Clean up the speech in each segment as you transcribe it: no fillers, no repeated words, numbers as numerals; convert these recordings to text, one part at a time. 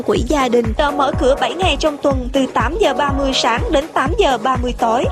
Quỹ gia đình mở cửa 7 ngày trong tuần từ 8 giờ 30 sáng đến 8 giờ 30 tối.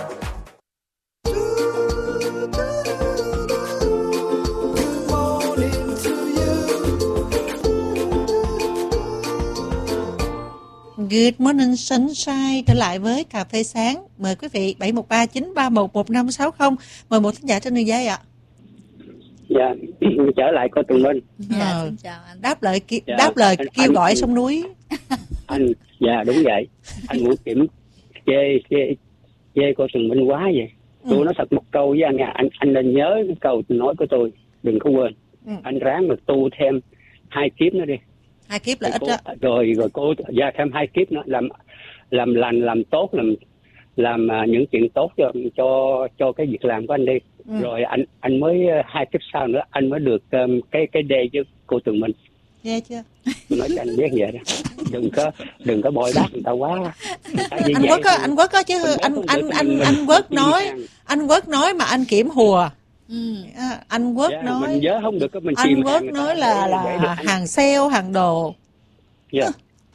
Good morning sunshine, trở lại với cà phê sáng. Mời quý vị 713-931-1560. Mời một thính giả trên đường dây ạ. Dạ, trở lại cô Tùng Minh. Dạ, xin chào anh. Đáp lời kêu gọi sông núi. Anh, dạ đúng vậy. Anh muốn kiểm chê cô Tùng Minh quá vậy. Tôi nói thật một câu với anh nha, anh nên nhớ cái câu nói của tôi, đừng có quên. Anh ráng mà tu thêm 2 kiếp nữa đi. 2 kiếp là ít đó. Rồi cô thêm 2 kiếp nữa, làm lành, làm tốt, làm những chuyện tốt cho cái việc làm của anh đi. Rồi anh mới 2 kiếp sau nữa anh mới được cái đê với cô Tùng Minh. Nghe chưa? Tôi nói cho anh biết vậy đó. Đừng có bội đáp người ta quá. Anh Quốc có chứ anh Quốc nói mà anh kiểm hùa. Anh Quốc nói mình nhớ không được mình anh Quốc nói là hàng sale, hàng đồ. Dạ.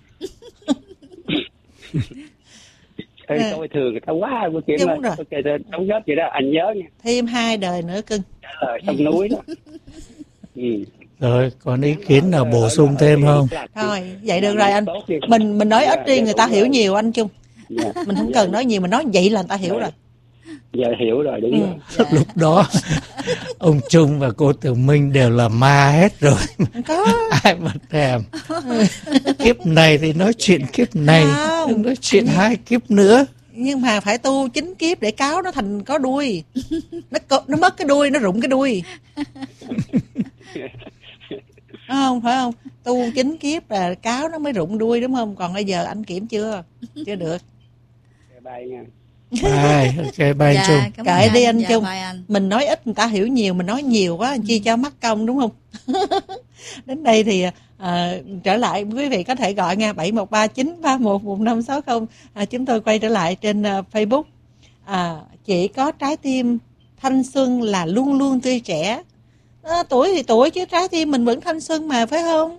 Tôi thường người ta quá tôi kiểm đóng góp vậy đó, anh nhớ nha. Thêm 2 đời nữa cưng. Sông núi đó. Rồi, còn ý kiến nào bổ sung thêm không? Thôi, vậy được rồi anh. Mình nói ít đi người ta hiểu nhiều anh Trung. Mình không cần nói nhiều, mình nói vậy là người ta hiểu rồi. Giờ hiểu rồi, đúng rồi. Lúc đó ông Trung và cô Tường Minh đều là ma hết rồi. Có. Ai mà thèm. Kiếp này thì nói chuyện kiếp này, đừng nói chuyện 2 kiếp nữa. Nhưng mà phải tu 9 kiếp để cáo nó thành có đuôi. Nó mất cái đuôi, nó rụng cái đuôi. Phải không? Tu 9 kiếp là cáo nó mới rụng đuôi đúng không? Còn bây giờ anh kiểm chưa? Chưa được. Bye nha. Ok, bye anh Trung. Kệ đi anh Trung. Mình nói ít người ta hiểu nhiều, mình nói nhiều quá chi cho mắc công đúng không? Đến đây thì trở lại quý vị có thể gọi nha 713-931-1560. Chúng tôi quay trở lại trên Facebook. Chỉ có trái tim thanh xuân là luôn luôn tươi trẻ. Tuổi thì tuổi chứ trái tim mình vẫn thanh xuân mà, phải không?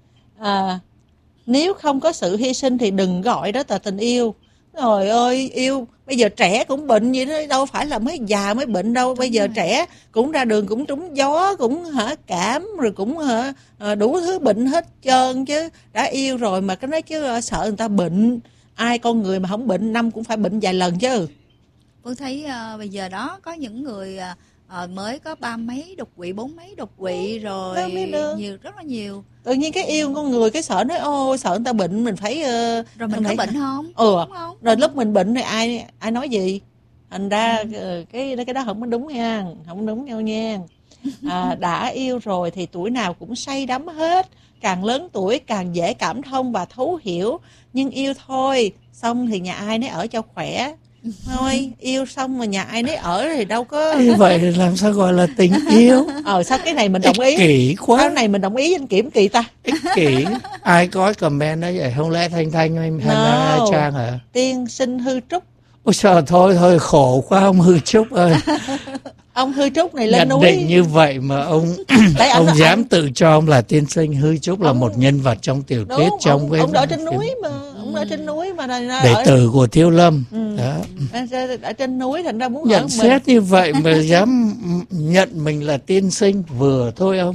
Nếu không có sự hy sinh thì đừng gọi đó là tình yêu. Trời ơi, yêu bây giờ trẻ cũng bệnh vậy đó, đâu phải là mới già mới bệnh đâu. Bây giờ trẻ cũng ra đường cũng trúng gió, cũng cảm, rồi cũng đủ thứ bệnh hết trơn chứ. Đã yêu rồi mà cái nói chứ sợ người ta bệnh. Ai con người mà không bệnh năm cũng phải bệnh vài lần chứ. Tôi thấy bây giờ đó có những người mới có 3 mấy đột quỵ, 4 mấy đột quỵ rồi nhiều, rất là nhiều. Tự nhiên cái yêu con người cái sợ nói sợ người ta bệnh mình phải rồi mình có bệnh không? Đúng không? Rồi lúc mình bệnh thì ai nói gì? Thành ra cái đó không có đúng nha, không đúng nhau nha. Đã yêu rồi thì tuổi nào cũng say đắm hết, càng lớn tuổi càng dễ cảm thông và thấu hiểu. Nhưng yêu thôi, xong thì nhà ai nấy ở cho khỏe. Thôi, yêu xong mà nhà ai nấy ở thì đâu có. Như vậy thì làm sao gọi là tình yêu? Sao cái này mình đồng ý? Ích kỷ quá. Cái này mình đồng ý anh Kiểm kỳ ta. Ích kỷ. Ai có comment đó vậy? Không lẽ Thanh hay Trang hả? Tiên sinh Hư Trúc. Ôi trời, thôi khổ quá ông Hư Trúc ơi. Ông Hư Trúc này lên núi. Nhận định như vậy mà ông dám tự cho ông là tiên sinh. Hư Trúc là một nhân vật trong tiểu thuyết trong ông ở trên núi mà. Ông ở trên núi mà đệ tử của Thiếu Lâm. Đó. Ở trên núi thành ra muốn nhận xét như vậy mà dám nhận mình là tiên sinh vừa thôi ông.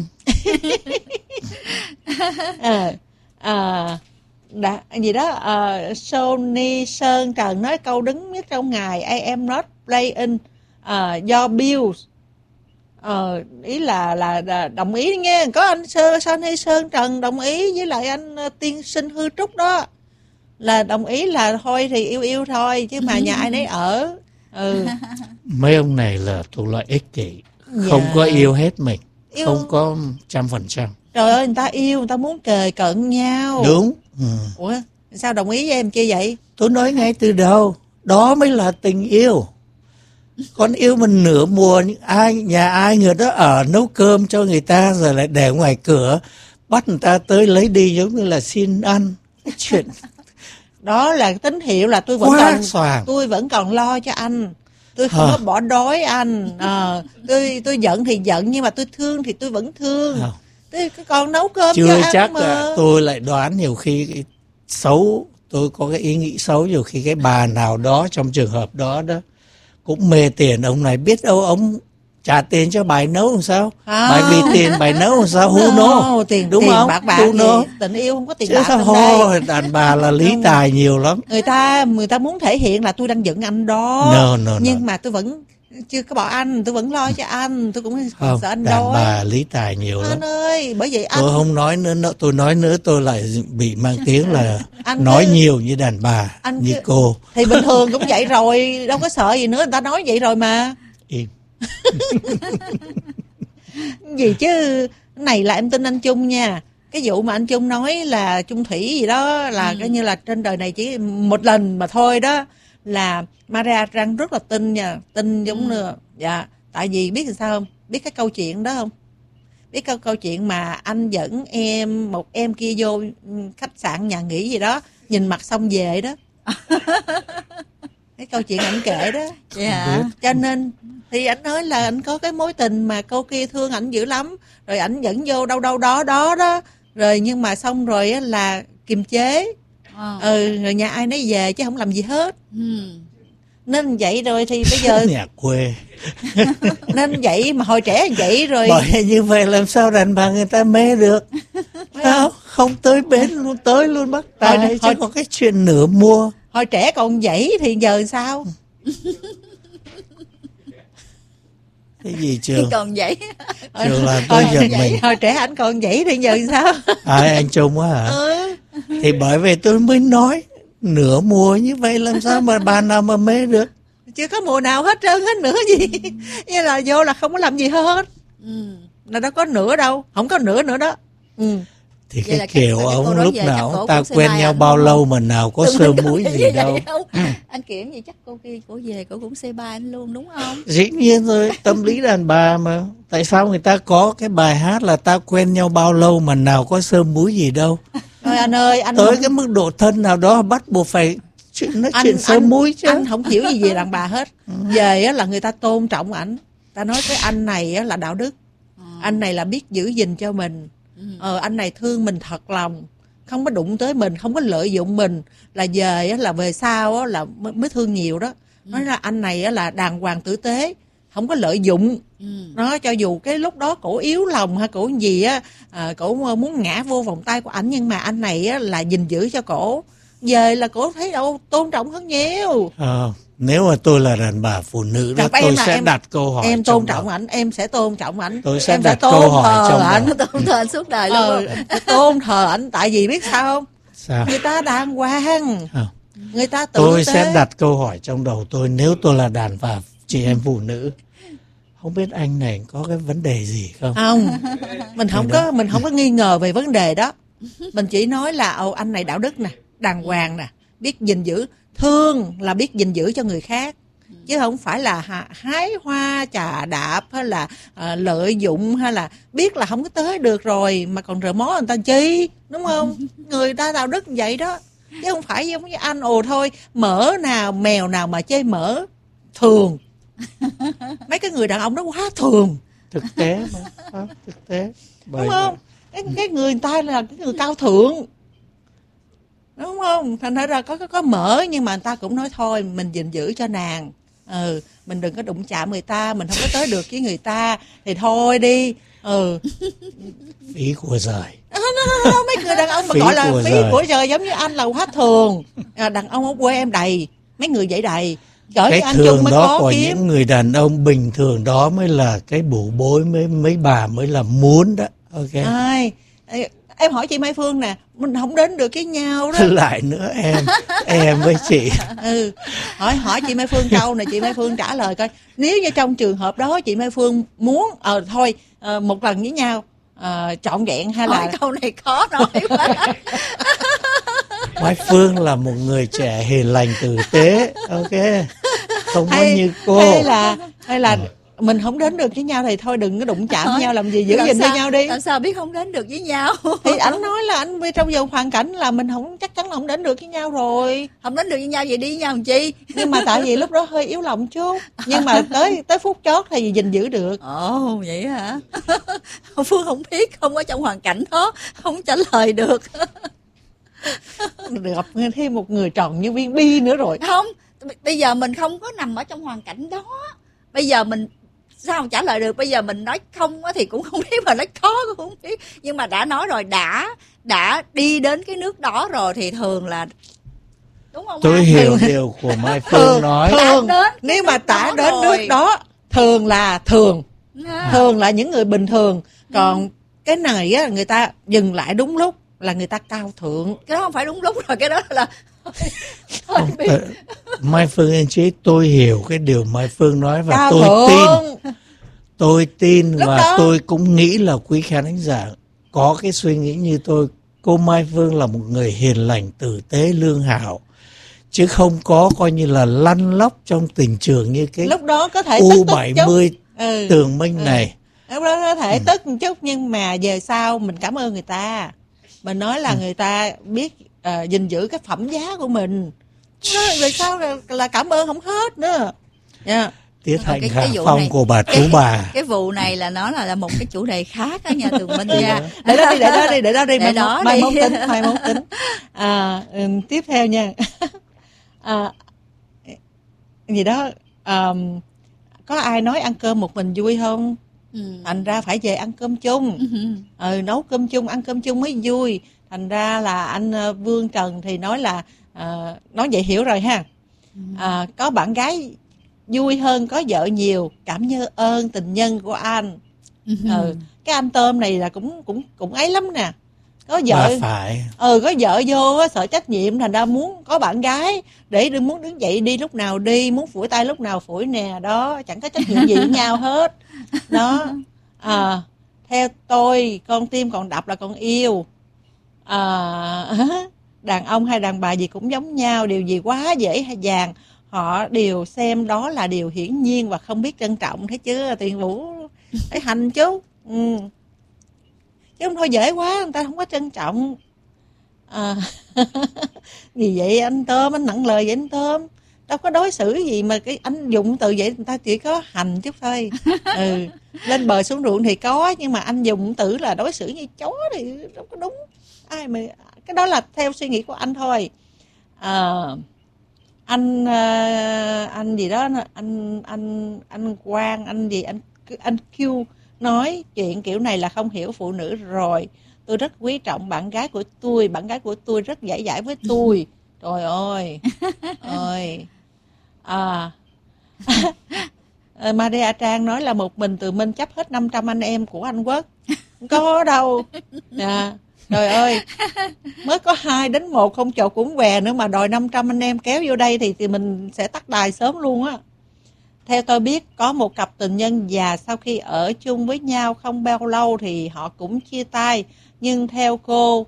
Gì đó Sony Sơn Trần nói câu đứng nhất trong ngày I am not playing do bills. Ý là đồng ý nghe. Có anh Sony Sơn Trần đồng ý với lại anh tiên sinh Hư Trúc đó, là đồng ý là thôi thì yêu thôi chứ mà nhà ai nấy ở. Mấy ông này là thuộc loại ích kỷ, không có yêu hết mình, không có 100%. Trời ơi, người ta yêu, người ta muốn kề cận nhau. Đúng. Ủa sao đồng ý với em kia vậy? Tôi nói ngay từ đầu, đó mới là tình yêu. Con yêu mình nửa mùa, nhà ai người đó ở nấu cơm cho người ta rồi lại để ngoài cửa, bắt người ta tới lấy đi giống như là xin ăn. Cái chuyện đó là tín hiệu là tôi vẫn còn lo cho anh. Tôi không có bỏ đói anh. Tôi giận thì giận nhưng mà tôi thương thì tôi vẫn thương. Còn nấu cơm chưa cho ăn chắc mà. Tôi lại đoán nhiều khi xấu, tôi có cái ý nghĩ xấu, nhiều khi cái bà nào đó trong trường hợp đó cũng mê tiền ông này, biết đâu ông trả tiền cho bài nấu làm sao, bài vì tiền bài nấu làm sao, hú nô tiền đúng tiền không, bạc hú nô. tình yêu không có tiền chứ bạc sao trong đây. đàn bà là lý tài nhiều lắm. Người ta muốn thể hiện là tôi đang giận anh đó, nhưng mà tôi vẫn chưa có bỏ anh, tôi vẫn lo cho anh, tôi cũng không, sợ anh đàn đói. bà lý tài nhiều lắm Anh ơi, bởi vậy anh tôi không nói nữa, tôi nói nữa tôi lại bị mang tiếng là nói nhiều như đàn bà như cô. Thì bình thường cũng vậy rồi, đâu có sợ gì nữa, người ta nói vậy rồi mà. Im. Gì chứ, này là em tin anh Trung nha. Cái vụ mà anh Trung nói là chung thủy gì đó là coi như là trên đời này chỉ một lần mà thôi đó, là Maria Răng rất là tin nha, tin giống như dạ. Tại vì biết làm sao không, biết cái câu chuyện đó không, biết câu chuyện mà anh dẫn một em kia vô khách sạn nhà nghỉ gì đó, nhìn mặt xong về đó. Cái câu chuyện ảnh kể đó. Dạ. Cho nên thì ảnh nói là ảnh có cái mối tình mà cô kia thương ảnh dữ lắm, rồi ảnh dẫn vô đâu đó rồi, nhưng mà xong rồi là kiềm chế. Rồi nhà ai nấy về chứ không làm gì hết. Nên vậy rồi thì bây giờ nhà quê. nên vậy mà hồi trẻ vậy rồi. Bởi như vậy làm sao đàn bà người ta mê được. Không tới bến luôn, tới luôn bắt tay, chứ có cái chuyện nửa mua. Hồi trẻ còn vậy thì giờ sao? Cái gì Trường? Còn vậy. Trường làm tôi giật mình. Hồi trẻ anh còn vậy thì giờ sao? Anh Trung á hả? Thì bởi vì tôi mới nói nửa mùa như vậy làm sao mà bà nào mà mê được. Chưa có mùa nào hết trơn hết nữa gì. Như là vô là không có làm gì hết. Là đâu có nửa đâu, không có nửa nữa đó. Thì cái kiểu ông lúc nào ta quen nhau bao lâu mà nào có sơ muối gì đâu. Anh Kiểm gì chắc cô kia cổ về cổ cũng C3 anh luôn đúng không? Dĩ nhiên rồi, tâm lý đàn bà mà. Tại sao người ta có cái bài hát là ta quen nhau bao lâu mà nào có sơ muối gì đâu. Thôi anh ơi, anh tới cái mức độ thân nào đó bắt buộc phải nói chuyện sơ muối chứ. Anh không hiểu gì về đàn bà hết. Về là người ta tôn trọng ảnh, ta nói cái anh này là đạo đức, anh này là biết giữ gìn cho mình. Anh này thương mình thật lòng, không có đụng tới mình, không có lợi dụng mình, là về là về sau là mới thương nhiều đó. Nói là anh này là đàng hoàng tử tế, không có lợi dụng. Nó cho dù cái lúc đó cổ yếu lòng hay cổ gì á, cổ muốn ngã vô vòng tay của ảnh, nhưng mà anh này là gìn giữ cho cổ. Về là cổ thấy đâu tôn trọng hơn nhiều. Nếu mà tôi là đàn bà phụ nữ đó, tôi sẽ đặt câu hỏi. Em tôn trọng ảnh, em sẽ tôn trọng ảnh. Tôi sẽ đặt câu hỏi trong ảnh, tôn thờ suốt đời luôn. Tôn thờ ảnh, tại vì biết sao không? Sao? Người ta đàng hoàng, người ta tử tôi tế. Sẽ đặt câu hỏi trong đầu tôi, nếu tôi là đàn bà chị em phụ nữ, không biết anh này có cái vấn đề gì không? Không, mình không có nghi ngờ về vấn đề đó. Mình chỉ nói là anh này đạo đức nè, đàng hoàng nè, biết gìn giữ. Thương là biết gìn giữ cho người khác, chứ không phải là hái hoa chà đạp, hay là lợi dụng, hay là biết là không có tới được rồi mà còn rờ mó người ta chi, đúng không? Người ta đạo đức vậy đó, chứ không phải giống như anh thôi mỡ nào mèo nào mà chơi mỡ thường. Mấy cái người đàn ông đó quá thường, thực tế mà, thực tế đúng không? Cái người ta là cái người cao thượng, đúng không? Thành ra có mỡ, nhưng mà người ta cũng nói thôi mình gìn giữ cho nàng, mình đừng có đụng chạm người ta, mình không có tới được với người ta thì thôi đi. Phí của trời. Mấy người đàn ông mà gọi là phí của trời giống như anh là quá thường. Đàn ông ở quê em đầy, mấy người vậy đầy. Cái thường đó của những người đàn ông bình thường đó mới là cái bủ bối, mấy bà mới là muốn đó. Ok. Em hỏi chị Mai Phương nè, mình không đến được với nhau đó. Lại nữa em với chị. Hỏi chị Mai Phương câu này, chị Mai Phương trả lời coi. Nếu như trong trường hợp đó chị Mai Phương muốn thôi một lần với nhau trọn vẹn, hay là câu này khó nói quá. Mai Phương là một người trẻ hiền lành tử tế, ok, không có như cô. Hay là mình không đến được với nhau thì thôi đừng có đụng chạm nhau làm gì, giữ gìn với nhau đi. Làm sao biết không đến được với nhau? Thì anh nói là anh trong giờ hoàn cảnh là mình không chắc chắn là không đến được với nhau rồi. Không đến được với nhau vậy đi với nhau làm chi? Nhưng mà tại vì lúc đó hơi yếu lòng chút, nhưng mà tới phút chót thì gìn giữ được. Ồ vậy hả? Phương không biết, không có trong hoàn cảnh đó, không trả lời được. Gặp thêm một người tròn như viên bi nữa rồi. Không, bây giờ mình không có nằm ở trong hoàn cảnh đó. Bây giờ mình sao trả lời được? Bây giờ mình nói không thì cũng không biết, mà nói có cũng không biết. Nhưng mà đã nói rồi, đã đi đến cái nước đó rồi thì thường là đúng không? Tôi hiểu điều của Mai Phương nói. Thường nếu mà đã đến nước đó thường là thường là những người bình thường. Còn cái này á, người ta dừng lại đúng lúc là người ta cao thượng. Cái đó không phải đúng lúc rồi, cái đó là Mai Phương anh chị, tôi hiểu cái điều Mai Phương nói và cao tôi thượng. Tôi tin Lúc và đó, tôi cũng nghĩ là quý khán giả có cái suy nghĩ như tôi. Cô Mai Phương là một người hiền lành, tử tế, lương hảo, chứ không có coi như là lăn lóc trong tình trường như cái lúc đó có thể U70 Tường Minh này. Lúc đó có thể tức một chút, nhưng mà về sau mình cảm ơn người ta. Mình nói là người ta biết gìn giữ cái phẩm giá của mình. Về sau là cảm ơn không hết nữa. Yeah. Tiết Hạnh Hạ Phong này, của bà Tú bà. Cái vụ này là nó là một cái chủ đề khác đó nha Tường Minh nha. Để đó đi. Mai mốt tính. Tiếp theo nha. Gì đó, có ai nói ăn cơm một mình vui không? Thành ra phải về ăn cơm chung. Nấu cơm chung, ăn cơm chung mới vui. Thành ra là anh Vương Trần thì nói là nói vậy hiểu rồi ha. Có bạn gái vui hơn có vợ nhiều, cảm ơn tình nhân của anh. Cái anh Tôm này là cũng ấy lắm nè. Có vợ phải. Có vợ vô sợ trách nhiệm, thành ra muốn có bạn gái để muốn đứng dậy đi lúc nào đi, muốn phủi tay lúc nào phủi nè, đó chẳng có trách nhiệm gì với nhau hết. Đó. Theo tôi, con tim còn đập là con yêu. Đàn ông hay đàn bà gì cũng giống nhau, điều gì quá dễ hay dàng họ đều xem đó là điều hiển nhiên và không biết trân trọng. Thấy chưa? Tuyền Vũ phải hành chứ. Chứ không thôi dễ quá, người ta không có trân trọng. Vì vậy anh Tôm, anh nặng lời vậy anh Tôm. Đâu có đối xử gì mà cái anh dùng từ vậy, người ta chỉ có hành chút thôi. Lên bờ xuống ruộng thì có, nhưng mà anh dùng từ là đối xử như chó thì đâu có đúng. Ai mà cái đó là theo suy nghĩ của anh thôi. Anh gì đó, anh Quang, anh Q nói chuyện kiểu này là không hiểu phụ nữ rồi. Tôi rất quý trọng bạn gái của tôi rất dễ dãi với tôi. Trời ơi. Maria Trang nói là một mình Tường Minh chấp hết 500 anh em của anh Quốc. Không có đâu. Trời ơi, mới có 2 đến 1 không chột cũng què nữa mà đòi 500 anh em kéo vô đây thì mình sẽ tắt đài sớm luôn á. Theo tôi biết có một cặp tình nhân già sau khi ở chung với nhau không bao lâu thì họ cũng chia tay. Nhưng theo cô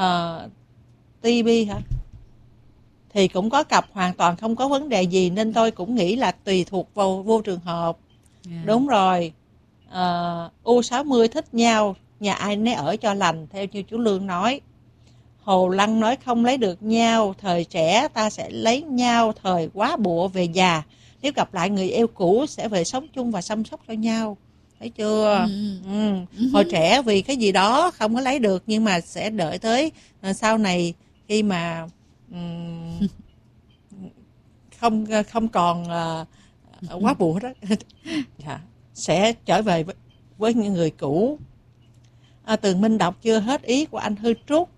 TB hả? Thì cũng có cặp hoàn toàn không có vấn đề gì, nên tôi cũng nghĩ là tùy thuộc vô trường hợp. Đúng rồi. U60 thích nhau, nhà ai nấy ở cho lành, theo như chú Lương nói. Hồ Lăng nói không lấy được nhau, thời trẻ ta sẽ lấy nhau, thời quá bụa về già. Nếu gặp lại người yêu cũ sẽ về sống chung và chăm sóc cho nhau. Thấy chưa? Hồi trẻ vì cái gì đó không có lấy được, nhưng mà sẽ đợi tới sau này khi mà không còn quá bụa đó sẽ trở về với những người cũ. Tường Minh đọc chưa hết ý của anh Hư Trúc.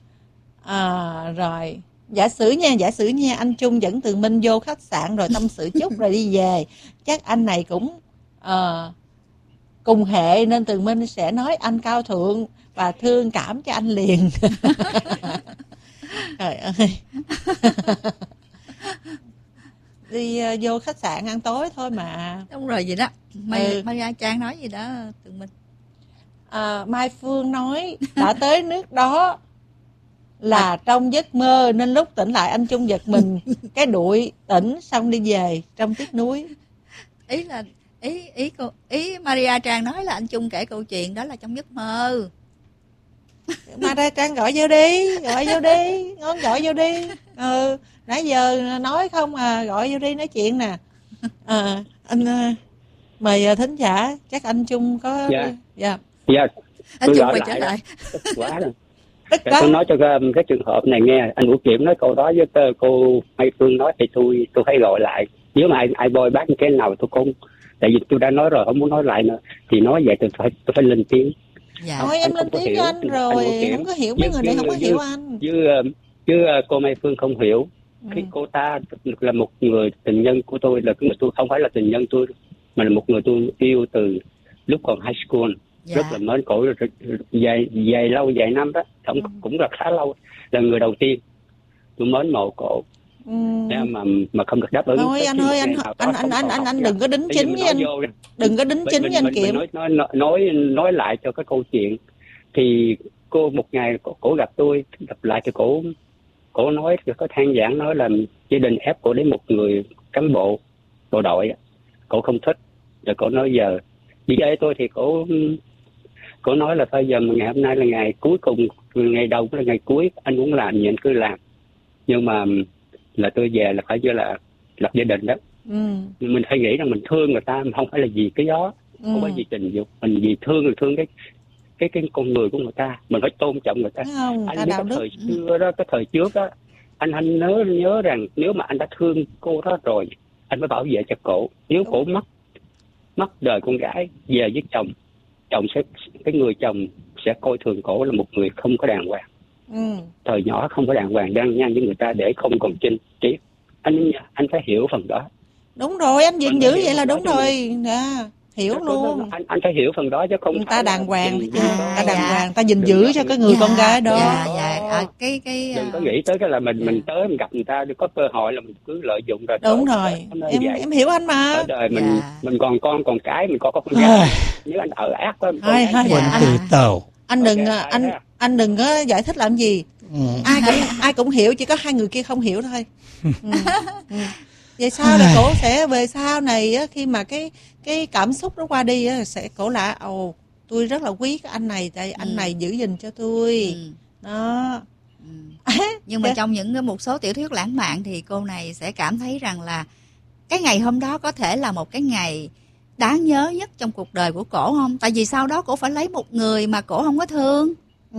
Rồi giả sử nha, anh Trung dẫn Tường Minh vô khách sạn rồi tâm sự chút rồi đi về, chắc anh này cũng cùng hệ nên Tường Minh sẽ nói anh cao thượng và thương cảm cho anh liền. Trời ơi. Đi vô khách sạn ăn tối thôi mà. Đúng rồi vậy đó. Maria Trang nói gì đó Tường Minh. Mai Phương nói đã tới nước đó là trong giấc mơ, nên lúc tỉnh lại anh Trung giật mình cái đuổi tỉnh xong đi về trong tiếc nuối. Ý là ý Maria Trang nói là anh Chung kể câu chuyện đó là trong giấc mơ. Maria Trang gọi vô đi, ngon gọi vô đi. Nãy giờ nói không à, gọi vô đi nói chuyện nè. Anh mời thính giả, chắc anh Chung có. Dạ. Anh Chung quay trở lại. Quá rồi. Tôi nói cho cái trường hợp này nghe, anh Vũ Kiểm nói câu đó với cô Mai Phương nói thì tôi hay gọi lại. Nếu mà ai bôi bác cái nào tôi cũng, tại vì tôi đã nói rồi không muốn nói lại nữa, thì nói vậy tôi phải lên tiếng. Dạ. Thôi em lên tiếng cho anh rồi, không có hiểu mấy người này không có hiểu anh. Chứ cô Mai Phương không hiểu. Khi cô ta là một người tình nhân của tôi, là tôi không phải là tình nhân tôi, mà là một người tôi yêu từ lúc còn high school. Rất là mến cổ, dài lâu vài năm đó, cũng là khá lâu, là người đầu tiên tôi mến mộ cổ. Mà không được đáp ứng. Thôi anh ơi, anh đừng có đính chính với anh, đừng có đính chính với anh Kiểm. Nói lại cho cái câu chuyện thì cô một ngày cổ gặp tôi, gặp lại thì cổ nói, có than vãn nói là gia đình ép cổ đến một người cán bộ bộ đội, cổ không thích, rồi cổ nói giờ đi với tôi thì cổ nói là bây giờ ngày hôm nay là ngày cuối cùng, ngày đầu là ngày cuối, anh muốn làm gì anh cứ làm, nhưng mà là tôi về là phải là lập gia đình đó. Mình phải nghĩ rằng mình thương người ta, không phải là vì cái đó, không phải vì tình dục, mình vì thương cái con người của người ta, mình phải tôn trọng người ta. Anh biết cái thời xưa đó, cái thời trước đó, anh nhớ rằng nếu mà anh đã thương cô đó rồi, anh phải bảo vệ cho cổ. Nếu cổ mất đời con gái về với chồng sẽ, cái người chồng sẽ coi thường cổ là một người không có đàng hoàng. Thời nhỏ không có đàng hoàng, đang nhan với người ta để không còn chinh trí. Anh phải hiểu phần đó. Đúng rồi, anh gìn giữ vậy là đúng rồi. Hiểu luôn. Anh phải hiểu phần đó chứ không. Người ta đàng hoàng, ta đàng hoàng, ta gìn giữ cho cái người con gái đó. Đừng có nghĩ tới cái là mình tới mình gặp người ta có cơ hội là mình cứ lợi dụng rồi. Đúng rồi, em hiểu anh mà. Ở đời mình còn con còn cái, mình có con gái. Nếu anh ở ác quá, anh đừng có giải thích làm gì. Ai cũng hiểu, chỉ có hai người kia không hiểu thôi. Vậy sao là cổ sẽ về sau này á, khi mà cái cảm xúc nó qua đi á, sẽ cổ lại tôi rất là quý cái anh này, tại anh này giữ gìn cho tôi. Đó. Nhưng mà trong những một số tiểu thuyết lãng mạn thì cô này sẽ cảm thấy rằng là cái ngày hôm đó có thể là một cái ngày đáng nhớ nhất trong cuộc đời của cổ không? Tại vì sau đó cổ phải lấy một người mà cổ không có thương.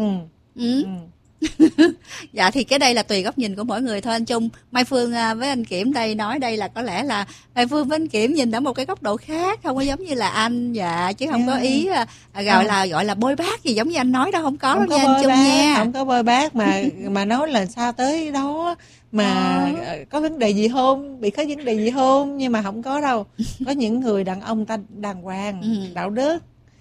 Dạ thì cái đây là tùy góc nhìn của mỗi người thôi anh Chung. Mai Phương với anh Kiểm đây nói đây là có lẽ là Mai Phương với anh Kiểm nhìn ở một cái góc độ khác, không có giống như là anh, dạ, chứ không có ý gọi là bôi bác gì giống như anh nói đâu, không có đâu nha anh Chung nha. Không có bôi bác mà nói là sao tới đó mà có vấn đề gì không, bị có vấn đề gì không, nhưng mà không có đâu. Có những người đàn ông ta đàng hoàng, đạo đức.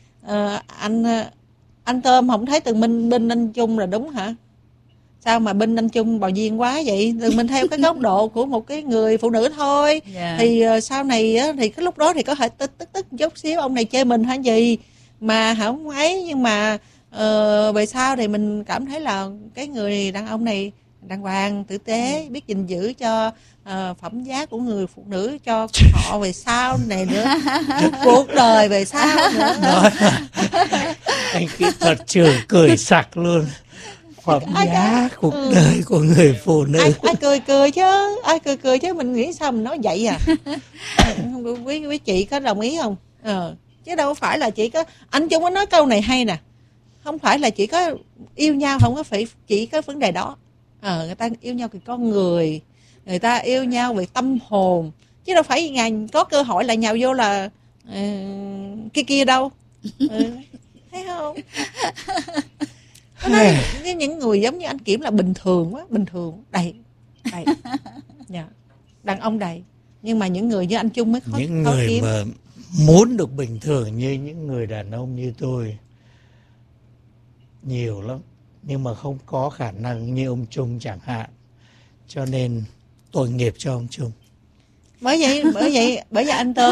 Anh Tôm không thấy từng binh anh Chung là đúng hả? Sao mà binh anh Chung bào duyên quá vậy? Mình theo cái góc độ của một cái người phụ nữ thôi. Thì sau này á, thì cái lúc đó thì có thể tức chút xíu, ông này chê mình hay gì mà không ấy, nhưng mà về sau thì mình cảm thấy là cái người đàn ông này đàng hoàng, tử tế, biết gìn giữ cho phẩm giá của người phụ nữ, cho họ về sau này nữa, cuộc đời về sau nữa. Anh kỹ thuật trưởng cười sặc luôn. Phẩm giá cuộc đời của người phụ nữ. Ai cười chứ mình nghĩ sao mình nói vậy à? Quý chị có đồng ý không? Chứ đâu phải là chỉ có anh Chung có nói câu này hay nè, không phải là chỉ có yêu nhau, không có phải chỉ có vấn đề đó. Người ta yêu nhau vì con người, người ta yêu nhau vì tâm hồn, chứ đâu phải ngày có cơ hội là nhào vô là kia đâu. Thấy không? Nói, những người giống như anh Kiểm là bình thường quá, bình thường đầy. Đàn ông đầy, nhưng mà những người như anh Chung mới khó, những khó người kiếm. mà muốn được bình thường như những người đàn ông như tôi nhiều lắm, nhưng mà không có khả năng như ông Chung chẳng hạn, cho nên tội nghiệp cho ông Chung. Bởi vậy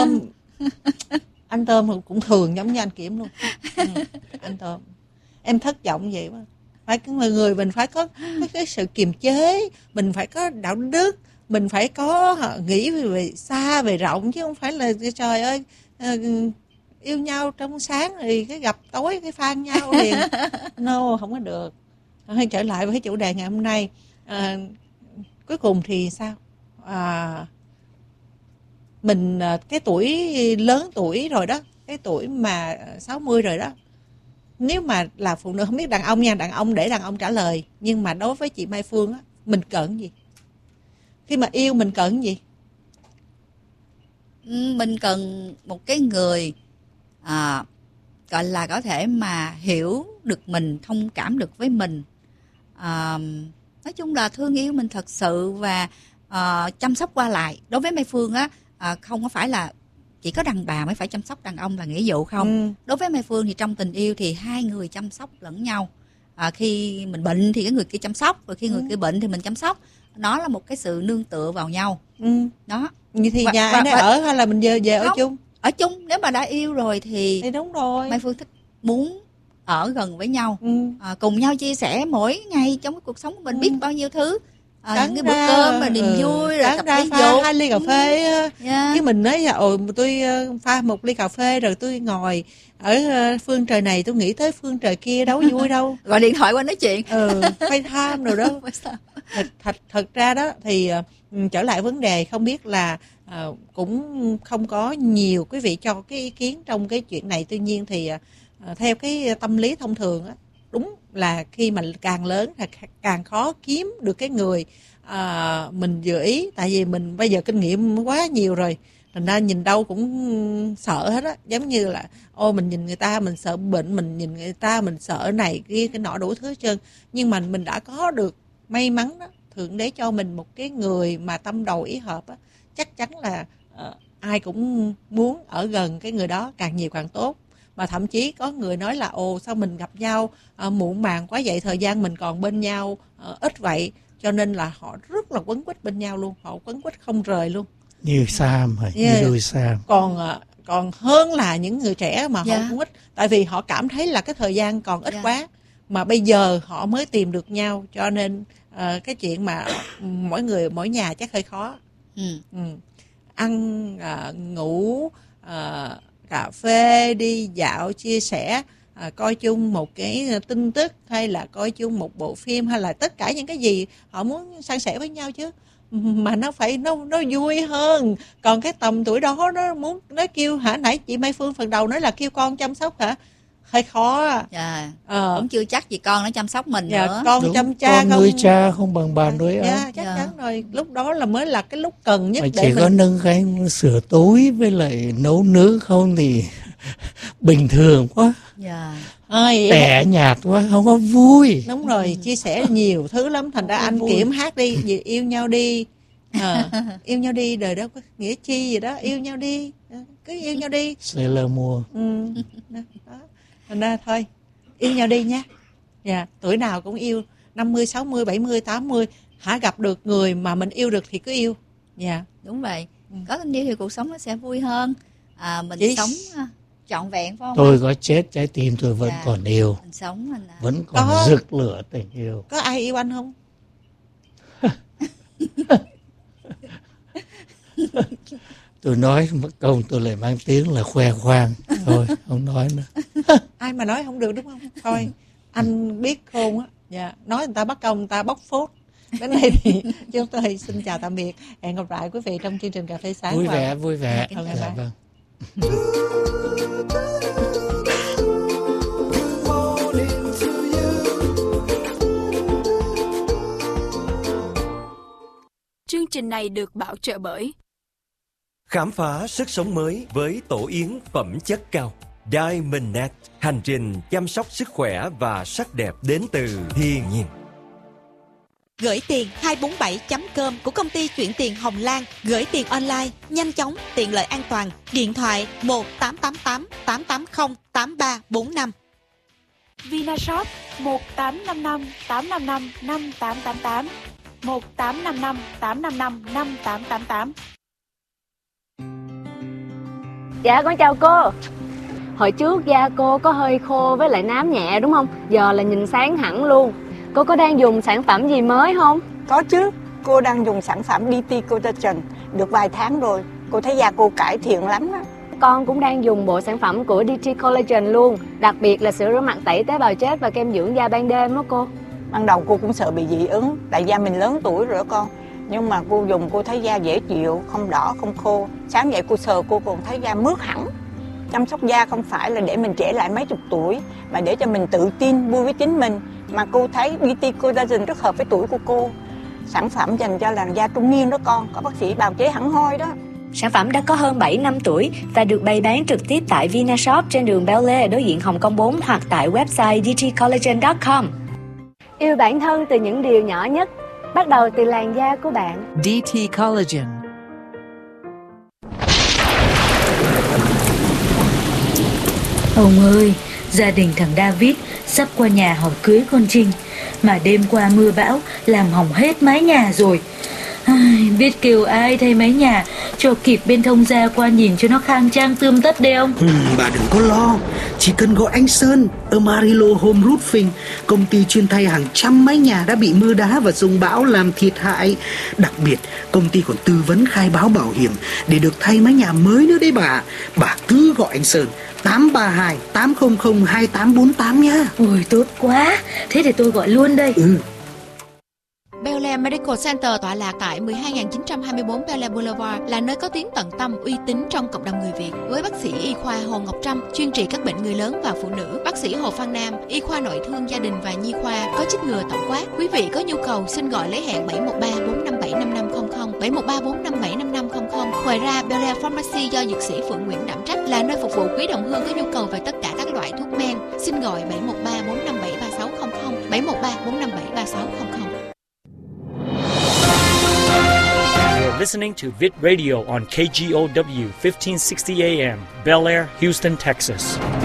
anh Tôm cũng thường giống như anh Kiểm luôn. Anh Tôm, em thất vọng vậy mà. Phải cái người mình phải có cái sự kiềm chế, mình phải có đạo đức, mình phải có nghĩ về xa về rộng, chứ không phải là trời ơi yêu nhau trong sáng thì cái gặp tối cái phan nhau liền. No, không có được. Hơi trở lại với chủ đề ngày hôm nay. Cuối cùng thì sao? Mình cái tuổi lớn tuổi rồi đó, cái tuổi mà 60 rồi đó, nếu mà là phụ nữ, không biết đàn ông nha, đàn ông để đàn ông trả lời, nhưng mà đối với chị Mai Phương á, mình cần gì khi mà yêu? Mình cần gì? Mình cần một cái người gọi là có thể mà hiểu được mình, thông cảm được với mình, nói chung là thương yêu mình thật sự và chăm sóc qua lại. Đối với Mai Phương á, không có phải là chỉ có đàn bà mới phải chăm sóc đàn ông là nghĩa vụ không. Đối với Mai Phương thì trong tình yêu thì hai người chăm sóc lẫn nhau. Khi mình bệnh thì cái người kia chăm sóc, rồi khi người kia bệnh thì mình chăm sóc. Nó là một cái sự nương tựa vào nhau. Đó. Như thì nhà ai ở hay là mình về ở chung? Ở chung. Nếu mà đã yêu rồi thì đúng rồi. Mai Phương thích muốn ở gần với nhau, cùng nhau chia sẻ mỗi ngày trong cái cuộc sống của mình, biết bao nhiêu thứ, những cái bữa cơm mà niềm vui, rồi tập thể dục, 2 ly cà phê. Chứ mình nói tôi pha 1 ly cà phê rồi tôi ngồi ở phương trời này tôi nghĩ tới phương trời kia, đâu vui đâu. Gọi điện thoại qua nói chuyện, phải tham rồi đó. Thật ra đó thì trở lại vấn đề, không biết là cũng không có nhiều quý vị cho cái ý kiến trong cái chuyện này. Tuy nhiên thì theo cái tâm lý thông thường á, đúng là khi mà càng lớn thì càng khó kiếm được cái người mình vừa ý. Tại vì mình bây giờ kinh nghiệm quá nhiều rồi, thành ra nhìn đâu cũng sợ hết á. Giống như là mình nhìn người ta mình sợ bệnh, mình nhìn người ta mình sợ này kia cái nọ đủ thứ hết trơn. Nhưng mà mình đã có được may mắn đó, Thượng Đế cho mình một cái người mà tâm đầu ý hợp á, chắc chắn là ai cũng muốn ở gần cái người đó càng nhiều càng tốt. Mà thậm chí có người nói là sao mình gặp nhau muộn màng quá vậy, thời gian mình còn bên nhau ít vậy, cho nên là họ rất là quấn quýt bên nhau luôn, họ quấn quýt không rời luôn, như Sam như đôi Sam. Còn hơn là những người trẻ mà họ quấn quýt, tại vì họ cảm thấy là cái thời gian còn ít quá, mà bây giờ họ mới tìm được nhau, cho nên cái chuyện mà mỗi người mỗi nhà chắc hơi khó. Ăn ngủ, cà phê, đi dạo, chia sẻ, coi chung một cái tin tức, hay là coi chung một bộ phim, hay là tất cả những cái gì họ muốn san sẻ với nhau chứ. Mà nó phải nó vui hơn. Còn cái tầm tuổi đó nó kêu nãy chị Mai Phương phần đầu nói là kêu con chăm sóc hả? Hơi khó. Cũng chưa chắc gì con nó chăm sóc mình nữa. Con đúng, chăm cha con nuôi cha không bằng bà nuôi ấm. Chắc chắn rồi. Lúc đó là mới là cái lúc cần nhất. Mà để chỉ có nâng cái sửa tối với lại nấu nướng không thì bình thường quá. Tẻ nhạt quá, không có vui. Đúng rồi, chia sẻ nhiều thứ lắm. Thành ra anh Kiểm hát đi, vì yêu nhau đi. Yêu nhau đi, đời đó có nghĩa chi gì đó. Yêu nhau đi, cứ yêu nhau đi. Sailor Moon. Thành ra thôi, yêu nhau đi nha. Tuổi nào cũng yêu, 50, 60, 70, 80. Gặp được người mà mình yêu được thì cứ yêu. Đúng vậy. Có tình yêu thì cuộc sống nó sẽ vui hơn. Mình sống trọn vẹn phải không? Tôi có chết trái tim tôi vẫn còn yêu. Mình sống vẫn còn rực lửa tình yêu. Có ai yêu anh không? Tôi nói mất công tôi lại mang tiếng là khoe khoang. Thôi không nói nữa. Ai mà nói không được đúng không? Thôi anh biết khôn á. Nói người ta bắt công, người ta bóc phốt. Đến đây thì chúng tôi xin chào tạm biệt. Hẹn gặp lại quý vị trong chương trình Cà phê Sáng. Vui vẻ. Vâng. Chương trình này được bảo trợ bởi khám phá sức sống mới với tổ yến phẩm chất cao Diamondnet, hành trình chăm sóc sức khỏe và sắc đẹp đến từ thiên nhiên. Gửi tiền 247.com của công ty chuyển tiền Hồng Lan. Gửi tiền online, nhanh chóng, tiện lợi, an toàn. Điện thoại 1888 880 8345. Vinashop 1855 855 5888 1855 855 5888. Dạ con chào cô. Hồi trước da cô có hơi khô với lại nám nhẹ đúng không? Giờ là nhìn sáng hẳn luôn. Cô có đang dùng sản phẩm gì mới không? Có chứ, cô đang dùng sản phẩm DT Collagen được vài tháng rồi. Cô thấy da cô cải thiện lắm đó. con cũng đang dùng bộ sản phẩm của DT Collagen luôn, đặc biệt là sữa rửa mặt tẩy tế bào chết và kem dưỡng da ban đêm đó cô. Ban đầu cô cũng sợ bị dị ứng, tại da mình lớn tuổi rồi đó con. Nhưng mà cô dùng cô thấy da dễ chịu, không đỏ, không khô. Sáng dậy cô sờ cô còn thấy da mướt hẳn. Chăm sóc da không phải là để mình trẻ lại mấy chục tuổi, mà để cho mình tự tin, vui với chính mình. Mà cô thấy DT Collagen rất hợp với tuổi của cô. Sản phẩm dành cho làn da trung niên đó con, có bác sĩ bào chế hẳn hoi đó. Sản phẩm đã có hơn 7 năm tuổi và được bày bán trực tiếp tại Vinashop trên đường Bel Air đối diện Hồng Kông 4 hoặc tại website dtcollagen.com. Yêu bản thân từ những điều nhỏ nhất, bắt đầu từ làn da của bạn. DT Collagen. Ông ơi, gia đình thằng David sắp qua nhà hỏi cưới con Trinh, mà đêm qua mưa bão làm hỏng hết mái nhà rồi. Biết kêu ai thay mái nhà cho kịp bên thông gia qua nhìn cho nó khang trang tươm tất đây không? Bà đừng có lo, chỉ cần gọi anh Sơn ở Marilo Home Roofing, công ty chuyên thay hàng trăm mái nhà đã bị mưa đá và dông bão làm thiệt hại. Đặc biệt, công ty còn tư vấn khai báo bảo hiểm để được thay mái nhà mới nữa đấy bà. Bà cứ gọi anh Sơn 832 800 2848 nhá. Ôi tốt quá, thế để tôi gọi luôn đây. Bel Air Medical Center tọa lạc tại 12924 Bel Air Boulevard là nơi có tiếng tận tâm, uy tín trong cộng đồng người Việt. Với bác sĩ y khoa Hồ Ngọc Trâm chuyên trị các bệnh người lớn và phụ nữ, bác sĩ Hồ Phan Nam y khoa nội thương gia đình và nhi khoa có chích ngừa tổng quát. Quý vị có nhu cầu xin gọi lấy hẹn 713 457 5500 713 457 5500. Ngoài ra, Bel Air Pharmacy do dược sĩ Phượng Nguyễn đảm trách là nơi phục vụ quý đồng hương có nhu cầu về tất cả các loại thuốc men. Xin gọi 713 457 3600 713 457 3600. You're listening to Vid Radio on KGOW 1560 AM, Bel Air, Houston, Texas.